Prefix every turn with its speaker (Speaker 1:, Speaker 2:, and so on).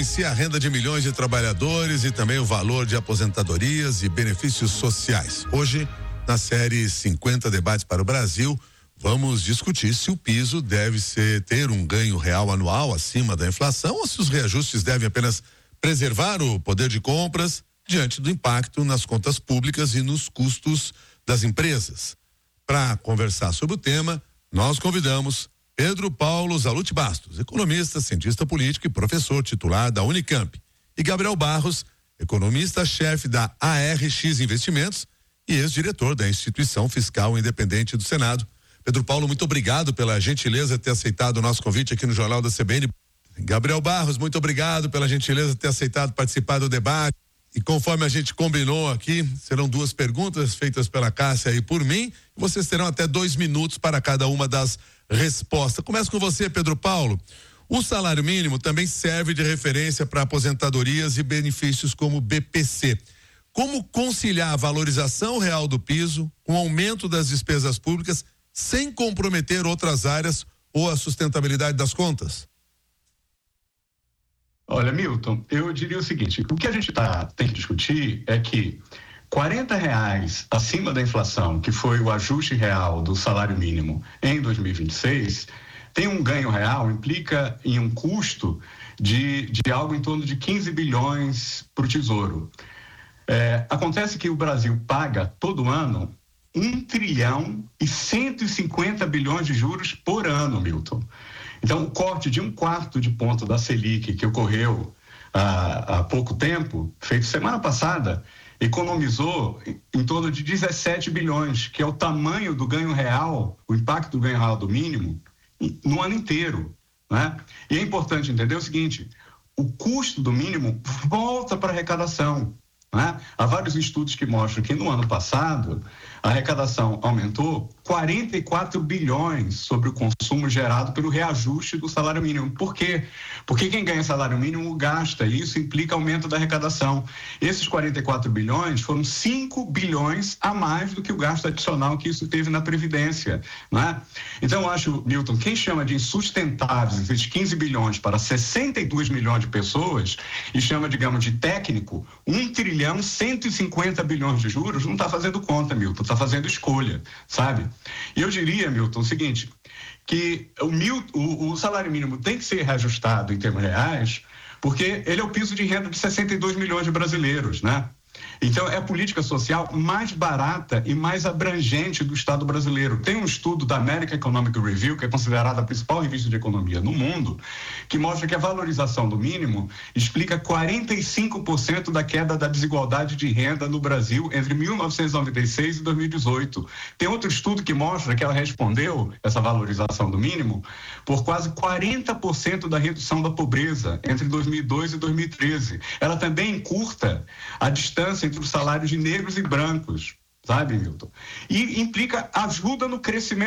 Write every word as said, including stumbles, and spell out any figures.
Speaker 1: A renda de milhões de trabalhadores e também o valor de aposentadorias e benefícios sociais. Hoje, na série cinquenta Debates para o Brasil, vamos discutir se o piso deve ser, ter um ganho real anual acima da inflação ou se os reajustes devem apenas preservar o poder de compras diante do impacto nas contas públicas e nos custos das empresas. Para conversar sobre o tema, nós convidamos Pedro Paulo Zalute Bastos, economista, cientista político e professor titular da Unicamp, e Gabriel Barros, economista-chefe da A R X Investimentos e ex-diretor da Instituição Fiscal Independente do Senado. Pedro Paulo, muito obrigado pela gentileza de ter aceitado o nosso convite aqui no Jornal da C B N. Gabriel Barros, muito obrigado pela gentileza de ter aceitado participar do debate. E conforme a gente combinou aqui, serão duas perguntas feitas pela Cássia e por mim. Vocês terão até dois minutos para cada uma das respostas. Começo com você, Pedro Paulo. O salário mínimo também serve de referência para aposentadorias e benefícios como B P C. Como conciliar a valorização real do piso com o aumento das despesas públicas sem comprometer outras áreas ou a sustentabilidade das contas?
Speaker 2: Olha, Milton, eu diria o seguinte: o que a gente tá, tem que discutir é que quarenta reais acima da inflação, que foi o ajuste real do salário mínimo em dois mil e vinte e seis, tem um ganho real, implica em um custo de, de algo em torno de quinze bilhões para o Tesouro. É, acontece que o Brasil paga todo ano um trilhão e cento e cinquenta bilhões de juros por ano, Milton. Então, o corte de um quarto de ponto da Selic que ocorreu há, há pouco tempo, feito semana passada, economizou em torno de dezessete bilhões, que é o tamanho do ganho real, o impacto do ganho real do mínimo, no ano inteiro, né? E é importante entender o seguinte: o custo do mínimo volta para a arrecadação, né? Há vários estudos que mostram que no ano passado a arrecadação aumentou quarenta e quatro bilhões sobre o consumo gerado pelo reajuste do salário mínimo. Por quê? Porque quem ganha salário mínimo gasta, e isso implica aumento da arrecadação. Esses quarenta e quatro bilhões foram cinco bilhões a mais do que o gasto adicional que isso teve na Previdência, né? Então, eu acho, Milton, quem chama de insustentáveis esses quinze bilhões para sessenta e dois milhões de pessoas e chama, digamos, de técnico, um trilhão cento e cinquenta bilhões de juros, não está fazendo conta, Milton, está fazendo escolha, sabe? E eu diria, Milton, o seguinte, que o, mil, o, o salário mínimo tem que ser reajustado em termos reais, porque ele é o piso de renda de sessenta e dois milhões de brasileiros, né? Então, é a política social mais barata e mais abrangente do Estado brasileiro. Tem um estudo da American Economic Review, que é considerada a principal revista de economia no mundo, que mostra que a valorização do mínimo explica quarenta e cinco por cento da queda da desigualdade de renda no Brasil entre mil novecentos e noventa e seis e dois mil e dezoito. Tem outro estudo que mostra que ela respondeu, essa valorização do mínimo, por quase quarenta por cento da redução da pobreza entre dois mil e dois e dois mil e treze. Ela também encurta a distância entre os salários de negros e brancos, sabe, Milton? E implica ajuda no crescimento